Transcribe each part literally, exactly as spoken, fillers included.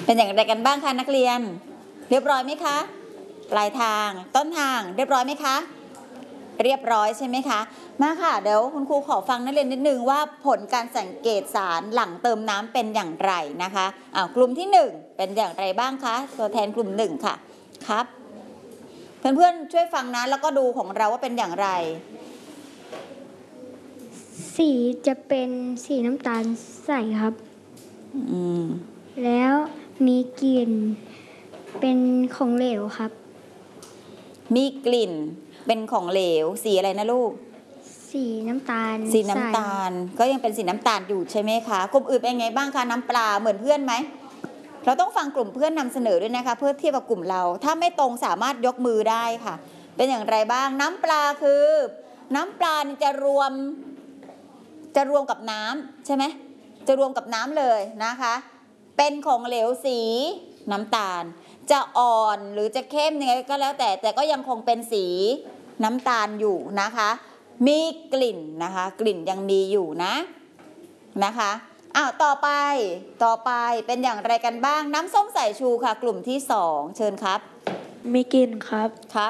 เป็นอย่างไรกันบ้างคะนักเรียนเรียบร้อยไหมคะปลายทางต้นทางเรียบร้อยไหมคะเรียบร้อยใช่ไหมคะมาค่ะเดี๋ยวคุณครูขอฟังนักเรียนนิดนึงว่าผลการสังเกตสารหลังเติมน้ำเป็นอย่างไรนะคะอ้าวกลุ่มที่หนึ่งเป็นอย่างไรบ้างคะตัวแทนกลุ่มหนึ่งค่ะครับเพื่อนๆช่วยฟังนะแล้วก็ดูของเราว่าเป็นอย่างไรสีจะเป็นสีน้ำตาลใสครับอืมแล้วมีกลิ่นเป็นของเหลวครับมีกลิ่นเป็นของเหลวสีอะไรนะลูกสีน้ำตาลสีน้ำตาลก็ยังเป็นสีน้ำตาลอยู่ใช่ไหมคะกลุ่มอื่นเป็นไงบ้างคะน้ำปลาเหมือนเพื่อนไหมเราต้องฟังกลุ่มเพื่อนนำเสนอด้วยนะคะเพื่อเทียบกับกลุ่มเราถ้าไม่ตรงสามารถยกมือได้ค่ะเป็นอย่างไรบ้างน้ำปลาคือน้ำปลาจะรวมจะรวมกับน้ำใช่ไหมจะรวมกับน้ำเลยนะคะเป็นของเหลวสีน้ำตาลจะอ่อนหรือจะเข้มยังไงก็แล้วแต่แต่ก็ยังคงเป็นสีน้ำตาลอยู่นะคะมีกลิ่นนะคะกลิ่นยังมีอยู่นะนะคะอ้าวต่อไปต่อไปเป็นอย่างไรกันบ้างน้ำส้มสายชูค่ะกลุ่มที่สองเชิญครับมีกลิ่นครับครับ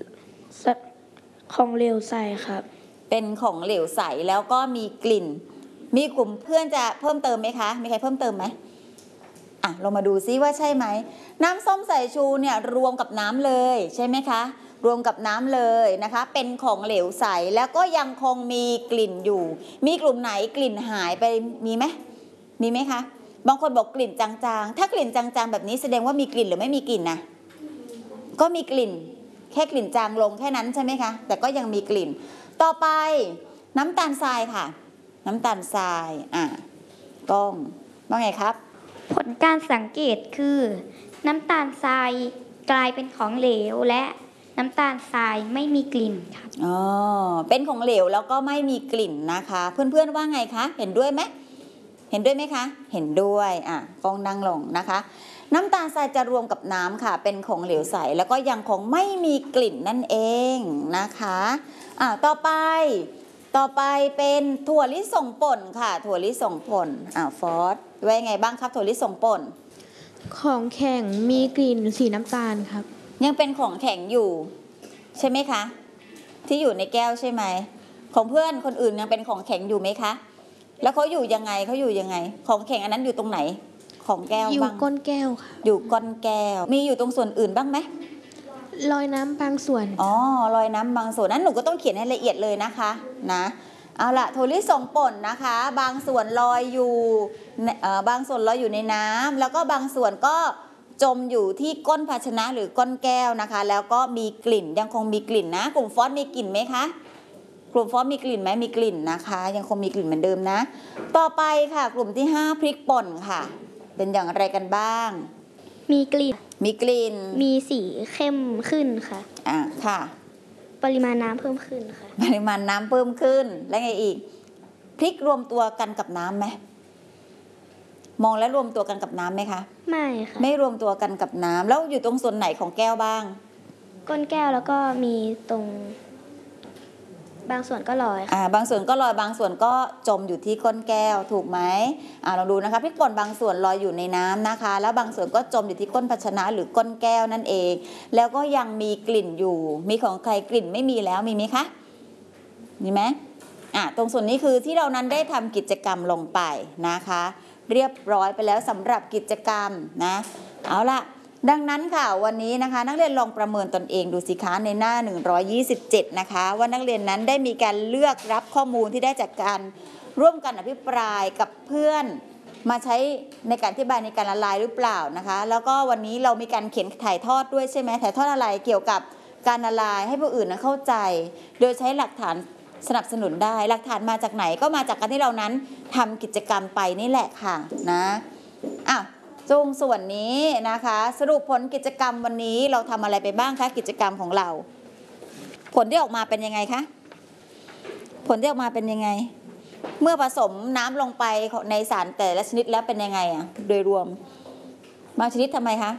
ของเหลวใสครับเป็นของเหลวใสแล้วก็มีกลิ่นมีกลุ่มเพื่อนจะเพิ่มเติมไหมคะมีใครเพิ่มเติมไหมอ่ะเรามาดูซิว่าใช่ไหมน้ำส้มสายชูเนี่ยรวมกับน้ำเลยใช่ไหมคะรวมกับน้ำเลยนะคะเป็นของเหลวใสแล้วก็ยังคงมีกลิ่นอยู่มีกลุ่มไหนกลิ่นหายไปมีไหมมีไหมคะบางคนบอกกลิ่นจางๆถ้ากลิ่นจางๆแบบนี้แสดงว่ามีกลิ่นหรือไม่มีกลิ่นนะก็มีกลิ่นแค่กลิ่นจางลงแค่นั้นใช่ไหมคะแต่ก็ยังมีกลิ่นต่อไปน้ำตาลทรายค่ะน้ำตาลทรายอ่ะก้องว่าไงครับผลการสังเกตคือน้ำตาลทรายกลายเป็นของเหลวและน้ำตาลทรายไม่มีกลิ่นครับอ๋อเป็นของเหลวแล้วก็ไม่มีกลิ่นนะคะเพื่อนๆว่าไงคะเห็นด้วยไหมเห็นด้วยไหมคะเห็นด้วยอ่ะก้องนั่งลงนะคะน้ำตาลทรายจะรวมกับน้ำค่ะเป็นของเหลวใสแล้วก็ยังคงไม่มีกลิ่นนั่นเองนะคะอ่ะต่อไปต่อไปเป็นถั่วลิสงป่นค่ะถั่วลิสงป่นอ่ะฟอสว่าไงบ้างครับถั่วลิสงป่นของแข็งมีกลิ่นสีน้ำตาลครับยังเป็นของแข็งอยู่ใช่ไหมคะที่อยู่ในแก้วใช่ไหมของเพื่อนคนอื่นยังเป็นของแข็งอยู่ไหมคะแล้วเขาอยู่ยังไงเขาอยู่ยังไงของแข็งอันนั้นอยู่ตรงไหนของแก้วบ้างอยู่ก้นแก้วค่ะอยู่ก้นแก้วมีอยู่ตรงส่วนอื่นบ้างไหมลอยน้ำบางส่วนอ๋อลอยน้ำบางส่วนนั้นหนูก็ต้องเขียนให้ละเอียดเลยนะคะนะเอาละถั่วลิสงป่นนะคะบางส่วนลอยอยู่บางส่วนลอยอยู่ในน้ำแล้วก็บางส่วนก็จมอยู่ที่ก้นภาชนะหรือก้นแก้วนะคะแล้วก็มีกลิ่นยังคงมีกลิ่นนะกลุ่มฟอสมีกลิ่นไหมคะกลุ่มฟอสมีกลิ่นไหมมีกลิ่นนะคะยังคงมีกลิ่นเหมือนเดิมนะต่อไปค่ะกลุ่มที่ห้าพริกป่นค่ะเป็นอย่างไรกันบ้างมีกลิ่นมีกลิ่นมีสีเข้มขึ้นค่ะอ่ะค่ะปริมาณน้ำเพิ่มขึ้นค่ะปริมาณน้ำเพิ่มขึ้นแล้วไงอีกพริกรวมตัวกันกับน้ำไหมมองแล้วรวมตัวกันกับน้ำไหมคะไม่ค่ะไม่รวมตัวกันกับน้ำแล้วอยู่ตรงส่วนไหนของแก้วบ้างก้นแก้วแล้วก็มีตรงบางส่วนก็ลอยอ่าบางส่วนก็ลอยบางส่วนก็จมอยู่ที่ก้นแก้วถูกไหมอ่าลองดูนะคะพริกป่นบางส่วนลอยอยู่ในน้ำนะคะแล้วบางส่วนก็จมอยู่ที่ก้นภาชนะหรือก้นแก้วนั่นเองแล้วก็ยังมีกลิ่นอยู่มีของใครกลิ่นไม่มีแล้วมีไหมคะมีไหมอ่าตรงส่วนนี้คือที่เรานั้นได้ทำกิจกรรมลงไปนะคะเรียบร้อยไปแล้วสำหรับกิจกรรมนะเอาล่ะดังนั้นค่ะวันนี้นะคะนักเรียนลองประเมินตนเองดูสิคะในหน้าหนึ่งร้อยยี่สิบเจ็ดนะคะว่านักเรียนนั้นได้มีการเลือกรับข้อมูลที่ได้จากการร่วมกันอภิปรายกับเพื่อนมาใช้ในการอธิบายในการละลายหรือเปล่านะคะแล้วก็วันนี้เรามีการเขียนถ่ายทอดด้วยใช่ไหมถ่ายทอดอะไรเกี่ยวกับการละลายให้ผู้อื่นเข้าใจโดยใช้หลักฐานสนับสนุนได้หลักฐานมาจากไหนก็มาจากการที่เรานั้นทำกิจกรรมไปนี่แหละค่ะนะอ้าวจุงส่วนนี้นะคะสรุปผลกิจกรรมวันนี้เราทำอะไรไปบ้างคะกิจกรรมของเราผลที่ออกมาเป็นยังไงคะผลที่ออกมาเป็นยังไงเมื่อผสมน้ำลงไปในสารแต่ละชนิดแล้วเป็นยังไงอ่ะโดยรวมบางชนิดทำไมคะ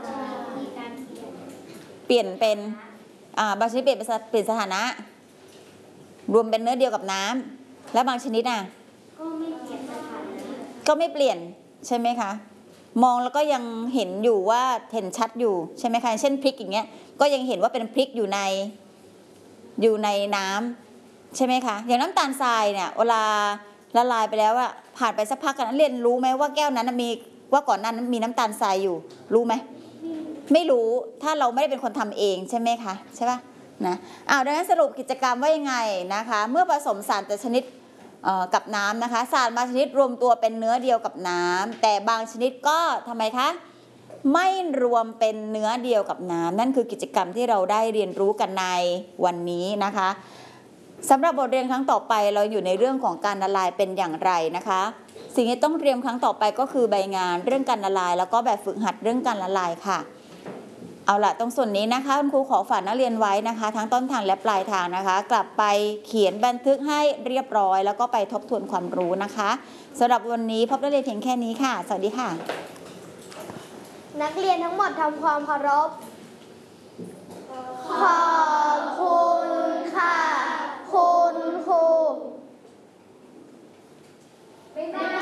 เปลี่ยนเป็นอ่าบางชนิดเปลี่ยนเป็นเปลี่ยนสถานะรวมเป็นเนื้อเดียวกับน้ำแล้วบางชนิดอ่ะก็ไม่เปลี่ยนสถานะก็ไม่เปลี่ยนใช่ไหมคะมองแล้วก็ยังเห็นอยู่ว่าเห็นชัดอยู่ใช่ไหมคะเช่นพริกอย่างเงี้ยก็ยังเห็นว่าเป็นพริกอยู่ในอยู่ในน้ำใช่ไหมคะอย่างน้ำตาลทรายเนี่ยเวลาละลายไปแล้วอะผ่านไปสักพักกันนักเรียนรู้ไหมว่าแก้วนั้นมีว่าก่อนหน้านั้นมีน้ำตาลทรายอยู่รู้ไหมไม่รู้ถ้าเราไม่ได้เป็นคนทำเองใช่ไหมคะใช่ปะนะอ้าวดังนั้นสรุปกิจกรรมว่ายังไงนะคะเมื่อผสมสารแต่ชนิดกับน้ำนะคะสารบางชนิดรวมตัวเป็นเนื้อเดียวกับน้ำแต่บางชนิดก็ทำไมคะไม่รวมเป็นเนื้อเดียวกับน้ำนั่นคือกิจกรรมที่เราได้เรียนรู้กันในวันนี้นะคะสำหรับบทเรียนครั้งต่อไปเราอยู่ในเรื่องของการละลายเป็นอย่างไรนะคะสิ่งที่ต้องเตรียมครั้งต่อไปก็คือใบงานเรื่องการละลายแล้วก็แบบฝึกหัดเรื่องการละลายค่ะเอาล่ะตรงส่วนนี้นะคะคุณครูขอฝากนักเรียนไว้นะคะทั้งต้นทางและปลายทางนะคะกลับไปเขียนบันทึกให้เรียบร้อยแล้วก็ไปทบทวนความรู้นะคะสำหรับวันนี้พบนักเรียนเพียงแค่นี้ค่ะสวัสดีค่ะนักเรียนทั้งหมดทำความเคารพ